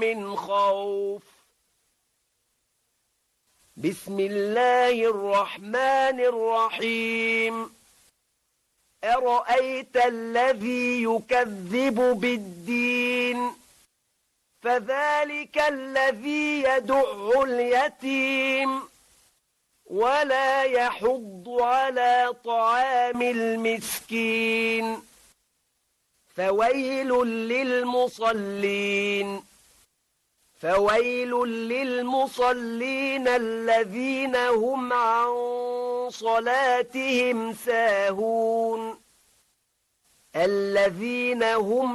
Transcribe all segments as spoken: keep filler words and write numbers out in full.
من خوف. بسم الله الرحمن الرحيم. أرأيت الذي يكذب بالدين فذلك الذي يدع اليتيم ولا يحض على طعام المسكين فويل للمصلين فويل للمصلين الذين هم عن صلاتهم ساهون الذين هم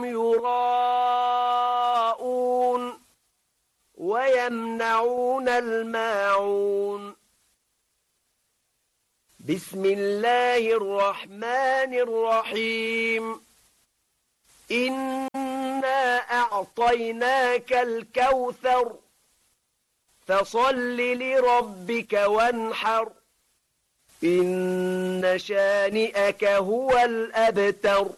يراءون ويمنعون الماعون. بسم الله الرحمن الرحيم. إنا أعطيناك الكوثر فصل لربك وانحر إن شانئك هو الأبتر.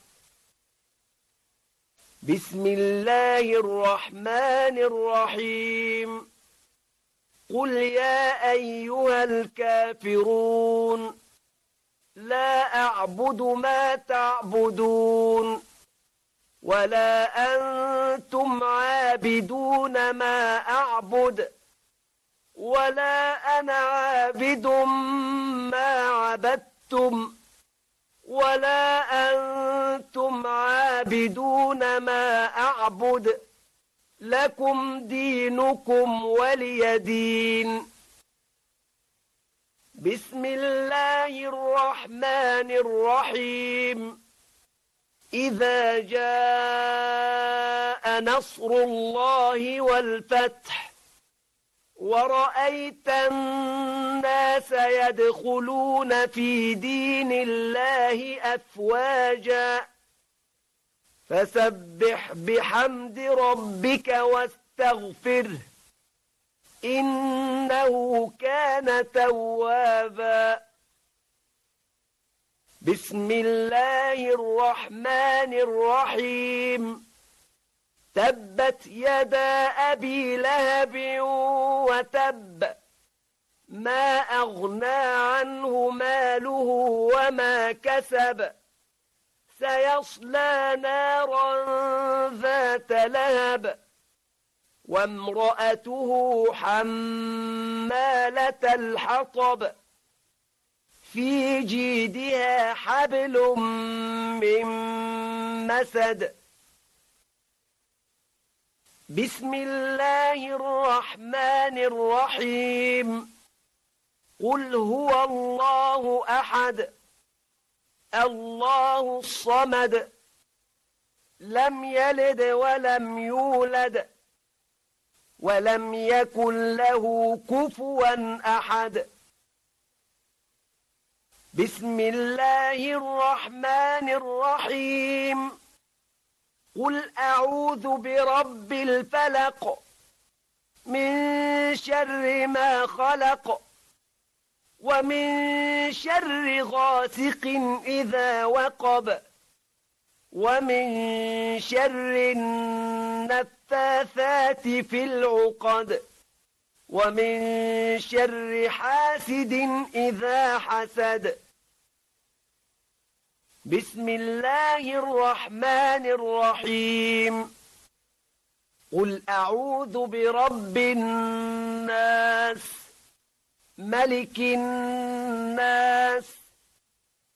بسم الله الرحمن الرحيم. قل يا أيها الكافرون لا أعبد ما تعبدون ولا أنتم عابدون ما أعبد ولا أنا عابد ما عبدتم ولا أنتم عابدون ما أعبد لكم دينكم ولي دين. بسم الله الرحمن الرحيم. إذا جاء نصر الله والفتح ورأيت الناس يدخلون في دين الله أفواجا فسبح بحمد ربك واستغفره إنه كان توابا. بسم الله الرحمن الرحيم. تبت يدا أبي لهب وتب ما أغنى عنه ماله وما كسب سيصلى نارا ذات لهب وامرأته حمالة الحطب في جيدها حبل من مسد. بسم الله الرحمن الرحيم. قل هو الله أحد الله الصمد لم يلد ولم يولد ولم يكن له كفوا أحد. بسم الله الرحمن الرحيم. قل أعوذ برب الفلق من شر ما خلق ومن شر غاسق إذا وقب ومن شر النفاثات في العقد ومن شر حاسد إذا حسد. بسم الله الرحمن الرحيم. قل أعوذ برب الناس ملك الناس